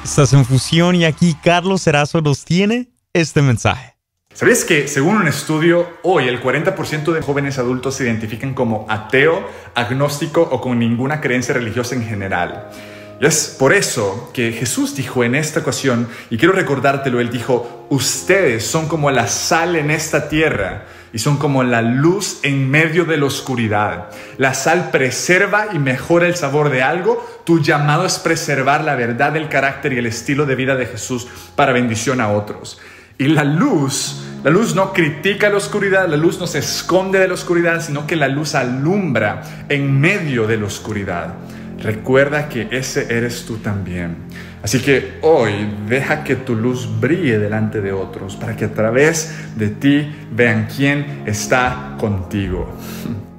Estás en Fusión y aquí Carlos Erazo nos tiene este mensaje. ¿Sabías que, según un estudio, hoy el 40% de jóvenes adultos se identifican como ateo, agnóstico o con ninguna creencia religiosa en general? Y es por eso que Jesús dijo en esta ocasión, y quiero recordártelo, Él dijo: ustedes son como la sal en esta tierra y son como la luz en medio de la oscuridad. La sal preserva y mejora el sabor de algo. Tu llamado es preservar la verdad, el carácter y el estilo de vida de Jesús para bendición a otros. Y la luz no critica la oscuridad, la luz no se esconde de la oscuridad, sino que la luz alumbra en medio de la oscuridad. Recuerda que ese eres tú también. Así que hoy deja que tu luz brille delante de otros para que a través de ti vean quién está contigo.